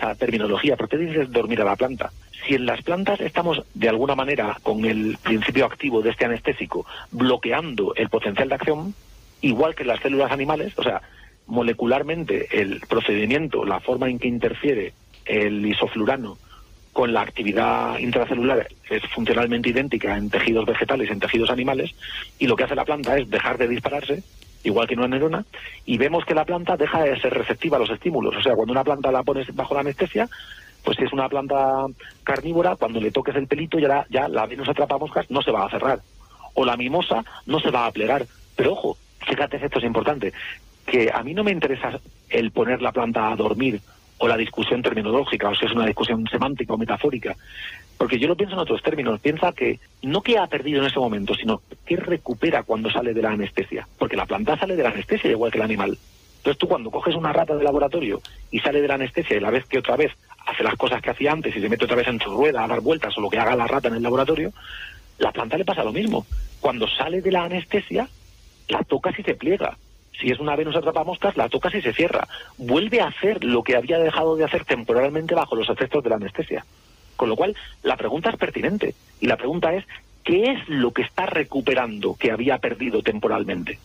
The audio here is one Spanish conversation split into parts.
esa terminología. ¿Por qué dices dormir a la planta? Si en las plantas estamos, de alguna manera, con el principio activo de este anestésico, bloqueando el potencial de acción, igual que en las células animales, o sea, molecularmente el procedimiento, la forma en que interfiere el isoflurano con la actividad intracelular es funcionalmente idéntica en tejidos vegetales y en tejidos animales, y lo que hace la planta es dejar de dispararse, igual que en una neurona, y vemos que la planta deja de ser receptiva a los estímulos. O sea, cuando una planta la pones bajo la anestesia, pues si es una planta carnívora, cuando le toques el pelito ya la Venus atrapamoscas no se va a cerrar, o la mimosa no se va a plegar. Pero ojo, fíjate, esto es importante, que a mí no me interesa el poner la planta a dormir o la discusión terminológica, o si es una discusión semántica o metafórica, porque yo lo pienso en otros términos. Piensa que no que ha perdido en ese momento, sino que recupera cuando sale de la anestesia, porque la planta sale de la anestesia igual que el animal. Entonces tú cuando coges una rata de laboratorio y sale de la anestesia y la ves que otra vez hace las cosas que hacía antes y se mete otra vez en su rueda a dar vueltas o lo que haga la rata en el laboratorio, la planta le pasa lo mismo. Cuando sale de la anestesia, la tocas y se pliega. Si es una Venus atrapamoscas, la tocas y se cierra. Vuelve a hacer lo que había dejado de hacer temporalmente bajo los efectos de la anestesia. Con lo cual, la pregunta es pertinente. Y la pregunta es, ¿qué es lo que está recuperando que había perdido temporalmente?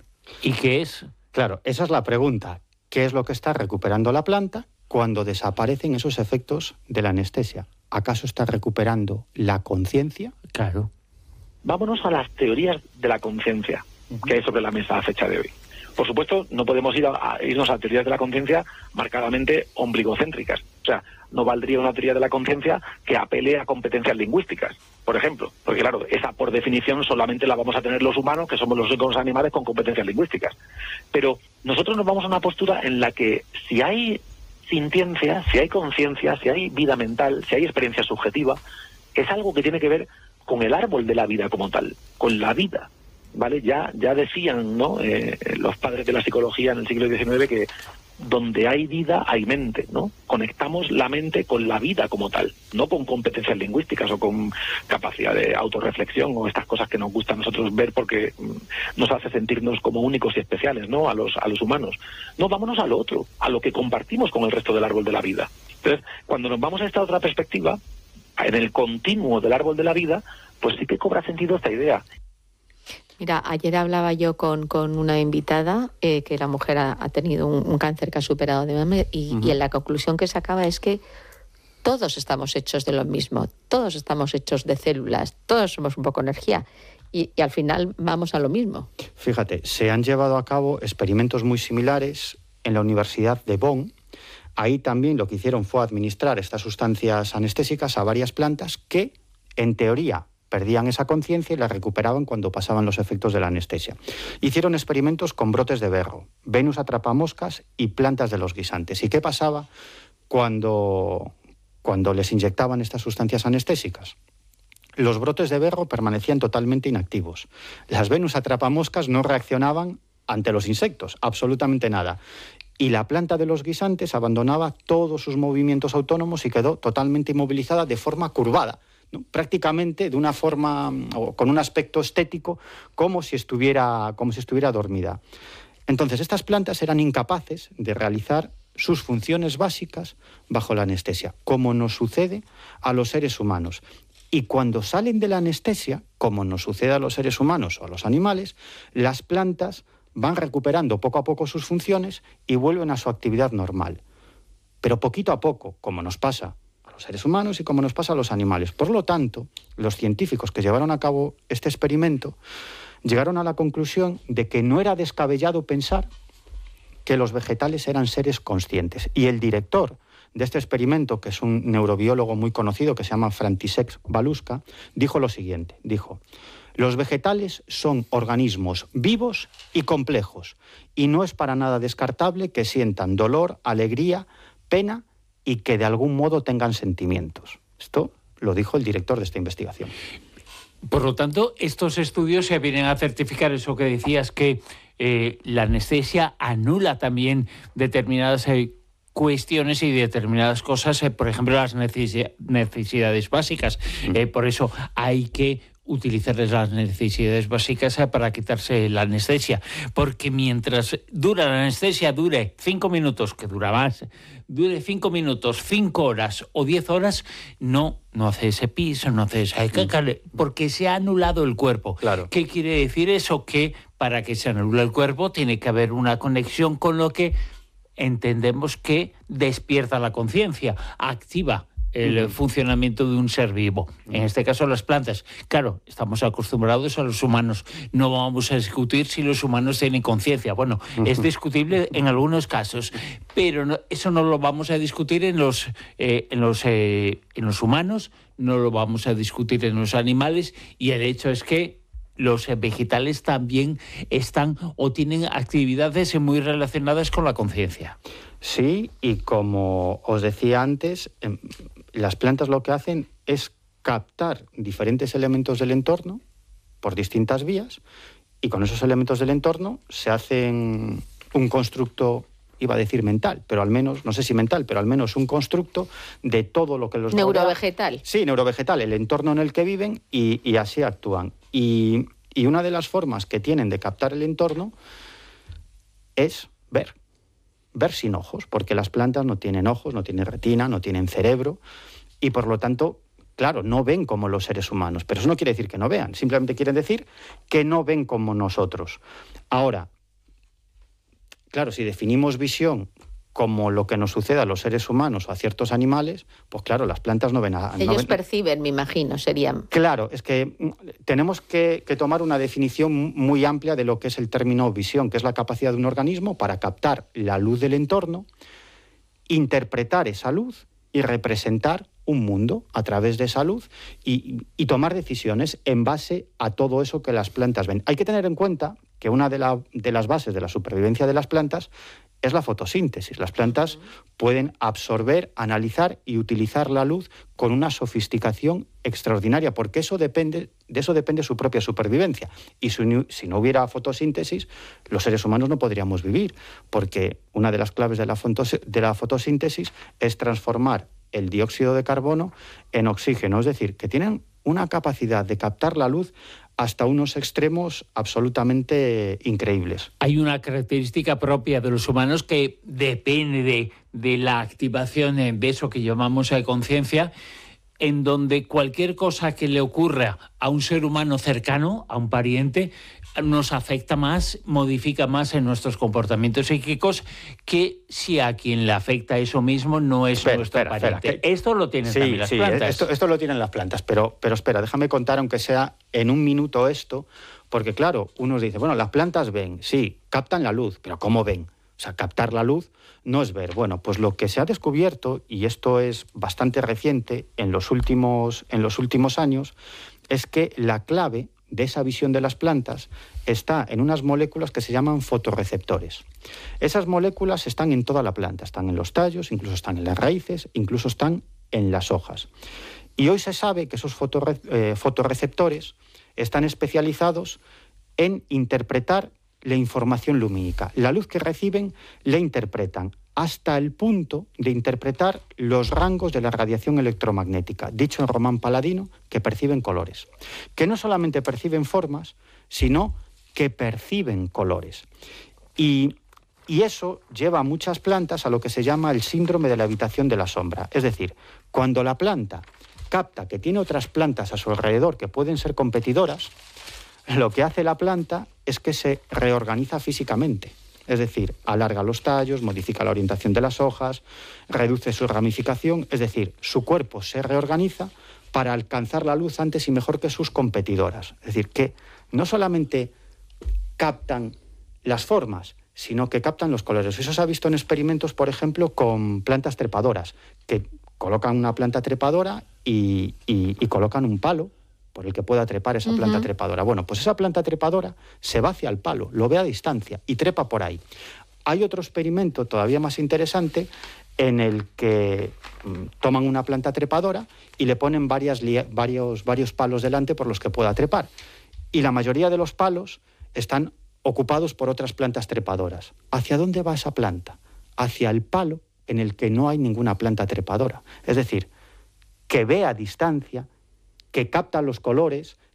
¿Y qué es? Claro, esa es la pregunta. ¿Qué es lo que está recuperando la planta cuando desaparecen esos efectos de la anestesia? ¿Acaso está recuperando la conciencia? Claro. Vámonos a las teorías de la conciencia que hay sobre la mesa a fecha de hoy. Por supuesto, no podemos irnos a teorías de la conciencia marcadamente ombligocéntricas. O sea, no valdría una teoría de la conciencia que apele a competencias lingüísticas, por ejemplo. Porque claro, esa por definición solamente la vamos a tener los humanos, que somos los únicos animales con competencias lingüísticas. Pero nosotros nos vamos a una postura en la que si hay sintiencia, si hay conciencia, si hay vida mental, si hay experiencia subjetiva, es algo que tiene que ver con el árbol de la vida como tal, con la vida. ¿Vale? Ya decían, ¿no? Los padres de la psicología en el siglo XIX que donde hay vida hay mente, ¿no? Conectamos la mente con la vida como tal, no con competencias lingüísticas o con capacidad de autorreflexión o estas cosas que nos gusta a nosotros ver porque nos hace sentirnos como únicos y especiales, ¿no? A los humanos. No, vámonos a lo otro, a lo que compartimos con el resto del árbol de la vida. Entonces, cuando nos vamos a esta otra perspectiva, en el continuo del árbol de la vida, pues sí que cobra sentido esta idea. Mira, ayer hablaba yo con una invitada que la mujer ha tenido un cáncer que ha superado de mama y en la conclusión que sacaba es que todos estamos hechos de lo mismo, todos estamos hechos de células, todos somos un poco energía y al final vamos a lo mismo. Fíjate, se han llevado a cabo experimentos muy similares en la Universidad de Bonn. Ahí también lo que hicieron fue administrar estas sustancias anestésicas a varias plantas que, en teoría, perdían esa conciencia y la recuperaban cuando pasaban los efectos de la anestesia. Hicieron experimentos con brotes de berro, Venus atrapamoscas y plantas de los guisantes. ¿Y qué pasaba cuando les inyectaban estas sustancias anestésicas? Los brotes de berro permanecían totalmente inactivos. Las Venus atrapamoscas no reaccionaban ante los insectos, absolutamente nada. Y la planta de los guisantes abandonaba todos sus movimientos autónomos y quedó totalmente inmovilizada de forma curvada, ¿no? Prácticamente de una forma o con un aspecto estético como si estuviera dormida. Entonces, estas plantas eran incapaces de realizar sus funciones básicas bajo la anestesia, como nos sucede a los seres humanos. Y cuando salen de la anestesia, como nos sucede a los seres humanos o a los animales, las plantas van recuperando poco a poco sus funciones y vuelven a su actividad normal. Pero poquito a poco, como nos pasa a los seres humanos y como nos pasa a los animales. Por lo tanto, los científicos que llevaron a cabo este experimento llegaron a la conclusión de que no era descabellado pensar que los vegetales eran seres conscientes. Y el director de este experimento, que es un neurobiólogo muy conocido que se llama František Baluska, dijo lo siguiente, dijo: los vegetales son organismos vivos y complejos, y no es para nada descartable que sientan dolor, alegría, pena y que de algún modo tengan sentimientos. Esto lo dijo el director de esta investigación. Por lo tanto, estos estudios se vienen a certificar eso que decías, que la anestesia anula también determinadas cuestiones y determinadas cosas, por ejemplo, las necesidades básicas. Por eso hay que utilizarles las necesidades básicas para quitarse la anestesia, porque mientras dura la anestesia, dure 5 minutos, que dura más, dure 5 minutos, 5 horas o 10 horas, no hace ese piso, no hace esa caca, porque se ha anulado el cuerpo. Claro. ¿Qué quiere decir eso? Que para que se anule el cuerpo tiene que haber una conexión con lo que entendemos que despierta la conciencia, activa el funcionamiento de un ser vivo. En este caso, las plantas. Claro, estamos acostumbrados a los humanos. No vamos a discutir si los humanos tienen conciencia. Bueno, es discutible en algunos casos, pero eso no lo vamos a discutir en los humanos, no lo vamos a discutir en los animales, y el hecho es que los vegetales también están o tienen actividades muy relacionadas con la conciencia. Sí, y como os decía antes, las plantas lo que hacen es captar diferentes elementos del entorno por distintas vías, y con esos elementos del entorno se hacen un constructo, iba a decir mental, pero al menos, no sé si mental, pero al menos un constructo de todo lo que los neurovegetal. rodea. Sí, neurovegetal, el entorno en el que viven, y así actúan. Y una de las formas que tienen de captar el entorno es ver sin ojos, porque las plantas no tienen ojos, no tienen retina, no tienen cerebro, y por lo tanto, claro, no ven como los seres humanos, pero eso no quiere decir que no vean, simplemente quiere decir que no ven como nosotros. Ahora, claro, si definimos visión como lo que nos sucede a los seres humanos o a ciertos animales, pues claro, las plantas no ven nada. Ellos perciben, me imagino, serían. Claro, es que tenemos que tomar una definición muy amplia de lo que es el término visión, que es la capacidad de un organismo para captar la luz del entorno, interpretar esa luz y representar un mundo a través de esa luz y tomar decisiones en base a todo eso que las plantas ven. Hay que tener en cuenta que una de las bases de la supervivencia de las plantas es la fotosíntesis. Las plantas pueden absorber, analizar y utilizar la luz con una sofisticación extraordinaria, porque de eso depende su propia supervivencia. Y si no hubiera fotosíntesis, los seres humanos no podríamos vivir, porque una de las claves de la fotosíntesis es transformar el dióxido de carbono en oxígeno, es decir, que tienen una capacidad de captar la luz hasta unos extremos absolutamente increíbles. Hay una característica propia de los humanos que depende de la activación de eso que llamamos conciencia, en donde cualquier cosa que le ocurra a un ser humano cercano, a un pariente, nos afecta más, modifica más en nuestros comportamientos psíquicos que si a quien le afecta eso mismo no es nuestro pariente. Esto lo tienen también las plantas. Esto lo tienen las plantas, pero espera, déjame contar, aunque sea en un minuto esto, porque claro, uno dice, bueno, las plantas ven, sí, captan la luz, pero ¿cómo ven? O sea, captar la luz no es ver. Bueno, pues lo que se ha descubierto, y esto es bastante reciente, en los últimos años, es que la clave de esa visión de las plantas está en unas moléculas que se llaman fotorreceptores. Esas moléculas están en toda la planta, están en los tallos, incluso están en las raíces, incluso están en las hojas. Y hoy se sabe que esos fotorreceptores están especializados en interpretar la información lumínica. La luz que reciben la interpretan hasta el punto de interpretar los rangos de la radiación electromagnética, dicho en román paladino, que perciben colores. Que no solamente perciben formas, sino que perciben colores. Y eso lleva a muchas plantas a lo que se llama el síndrome de la habitación de la sombra. Es decir, cuando la planta capta que tiene otras plantas a su alrededor que pueden ser competidoras, lo que hace la planta es que se reorganiza físicamente. Es decir, alarga los tallos, modifica la orientación de las hojas, reduce su ramificación, es decir, su cuerpo se reorganiza para alcanzar la luz antes y mejor que sus competidoras. Es decir, que no solamente captan las formas, sino que captan los colores. Eso se ha visto en experimentos, por ejemplo, con plantas trepadoras, que colocan una planta trepadora y colocan un palo por el que pueda trepar esa planta trepadora. Bueno, pues esa planta trepadora se va hacia el palo, lo ve a distancia y trepa por ahí. Hay otro experimento todavía más interesante en el que toman una planta trepadora y le ponen varios palos delante por los que pueda trepar. Y la mayoría de los palos están ocupados por otras plantas trepadoras. ¿Hacia dónde va esa planta? Hacia el palo en el que no hay ninguna planta trepadora. Es decir, que ve a distancia, que capta los colores,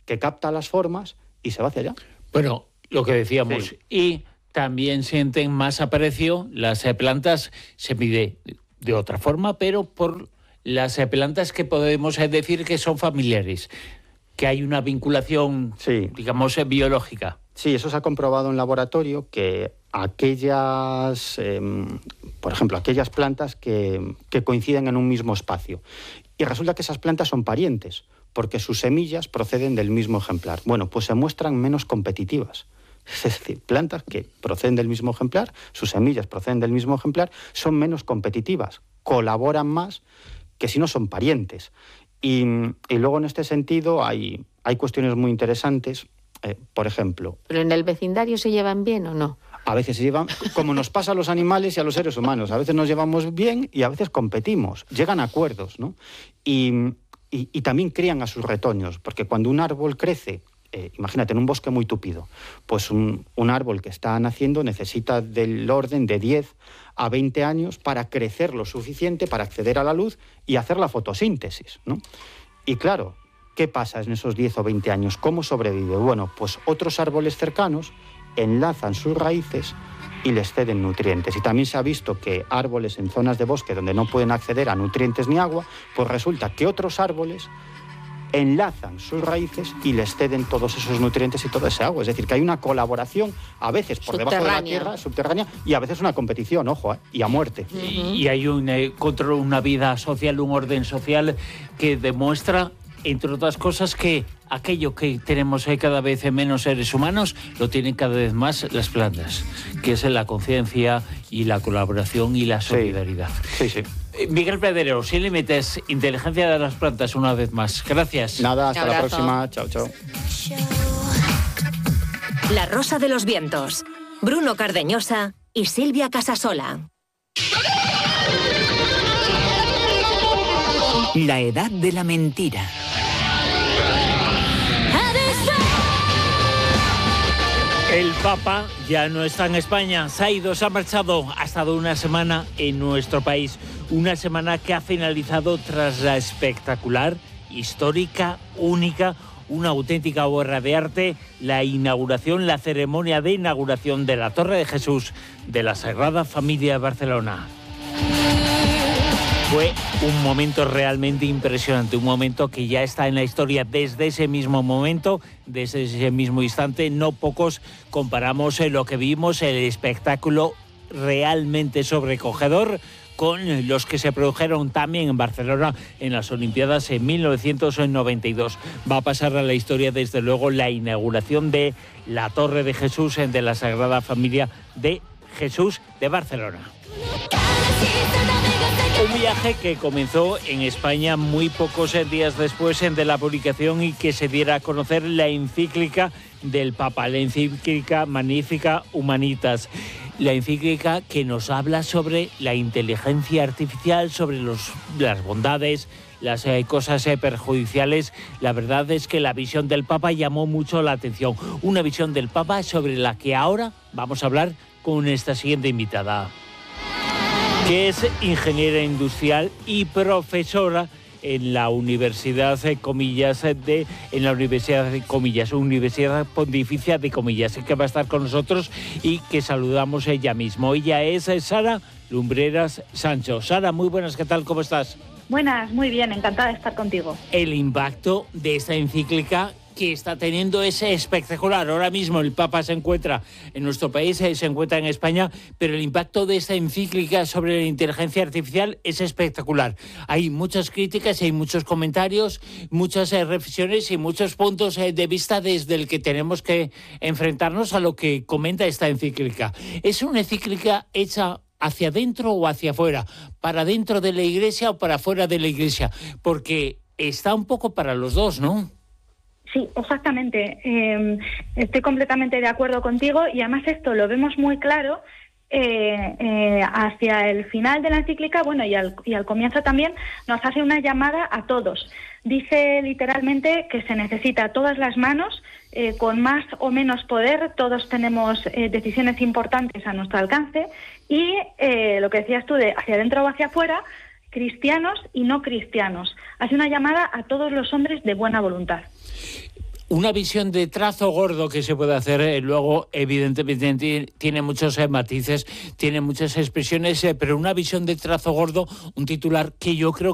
que capta las formas y se va hacia allá. Bueno, lo que decíamos, Sí. y también sienten más aprecio las plantas, se mide de otra forma, pero por las plantas que podemos decir que son familiares, que hay una vinculación, Sí. digamos, biológica. Sí, eso se ha comprobado en laboratorio, que aquellas, por ejemplo, aquellas plantas que coinciden en un mismo espacio. Y resulta que esas plantas son parientes, porque sus semillas proceden del mismo ejemplar. Bueno, pues se muestran menos competitivas. Es decir, plantas que proceden del mismo ejemplar, sus semillas proceden del mismo ejemplar, son menos competitivas, colaboran más que si no son parientes. Y luego en este sentido hay cuestiones muy interesantes. Por ejemplo, ¿Pero en el vecindario se llevan bien o no? a veces se llevan, como nos pasa a los animales y a los seres humanos, a veces nos llevamos bien y a veces competimos, llegan a acuerdos, ¿no? Y también crían a sus retoños, porque cuando un árbol crece, imagínate, en un bosque muy tupido, pues un árbol que está naciendo necesita del orden de 10 a 20 años para crecer lo suficiente para acceder a la luz y hacer la fotosíntesis, ¿no? Y claro, ¿qué pasa en esos 10 o 20 años? ¿Cómo sobrevive? Bueno, pues otros árboles cercanos enlazan sus raíces y les ceden nutrientes. Y también se ha visto que árboles en zonas de bosque donde no pueden acceder a nutrientes ni agua, pues resulta que otros árboles enlazan sus raíces y les ceden todos esos nutrientes y toda esa agua. Es decir, que hay una colaboración, a veces por debajo de la tierra, subterránea, y a veces una competición, ojo, y a muerte. Y hay un control, una vida social, un orden social que demuestra, entre otras cosas, que aquello que tenemos cada vez menos seres humanos lo tienen cada vez más las plantas, que es la conciencia y la colaboración y la solidaridad. Sí, sí. Miguel Pedrero, sin límites, inteligencia de las plantas una vez más. Gracias. Nada, hasta la Abrazo. próxima. Chao, chao. La Rosa de los Vientos. Bruno Cardeñosa y Silvia Casasola. La edad de la mentira. El Papa ya no está en España, se ha marchado, ha estado una semana en nuestro país, una semana que ha finalizado tras la espectacular, histórica, única, una auténtica obra de arte, la inauguración, la ceremonia de inauguración de la Torre de Jesús de la Sagrada Familia de Barcelona. Fue un momento realmente impresionante, un momento que ya está en la historia desde ese mismo momento, desde ese mismo instante. No pocos comparamos lo que vimos, el espectáculo realmente sobrecogedor, con los que se produjeron también en Barcelona en las Olimpiadas en 1992. Va a pasar a la historia, desde luego, la inauguración de la Torre de Jesús de la Sagrada Familia de Jesús de Barcelona. Un viaje que comenzó en España muy pocos días después de la publicación y que se diera a conocer la encíclica del Papa, la encíclica Magnificat Humanitas. La encíclica que nos habla sobre la inteligencia artificial, sobre las bondades, las cosas perjudiciales. La verdad es que la visión del Papa llamó mucho la atención. Una visión del Papa sobre la que ahora vamos a hablar con esta siguiente invitada, que es ingeniera industrial y profesora en la Universidad Universidad Pontificia de Comillas, que va a estar con nosotros y que saludamos ya mismo. Ella es Sara Lumbreras Sancho. Sara, muy buenas, ¿qué tal? ¿Cómo estás? Buenas, muy bien, encantada de estar contigo. El impacto de esta encíclica que está teniendo es espectacular. Ahora mismo el Papa se encuentra en nuestro país, se encuentra en España, pero el impacto de esta encíclica sobre la inteligencia artificial es espectacular. Hay muchas críticas, hay muchos comentarios, muchas reflexiones y muchos puntos de vista desde el que tenemos que enfrentarnos a lo que comenta esta encíclica. ¿Es una encíclica hecha hacia adentro o hacia afuera? ¿Para dentro de la Iglesia o para fuera de la Iglesia? Porque está un poco para los dos, ¿no? Sí, exactamente. Estoy completamente de acuerdo contigo y además esto lo vemos muy claro hacia el final de la encíclica, bueno, y al comienzo también nos hace una llamada a todos. Dice literalmente que se necesita todas las manos, con más o menos poder, todos tenemos decisiones importantes a nuestro alcance y lo que decías tú de hacia adentro o hacia afuera, cristianos y no cristianos. Hace una llamada a todos los hombres de buena voluntad. Una visión de trazo gordo que se puede hacer, luego evidentemente tiene muchos matices, tiene muchas expresiones, pero una visión de trazo gordo, un titular que yo creo